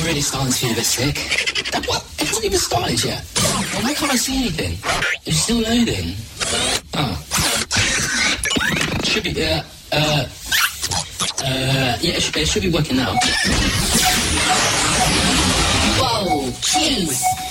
I'm really starting to feel a bit sick. What? It hasn't even started yet. Why can't I see anything? It's still loading. Oh. Should be, yeah, it should be working now. Whoa, jeez.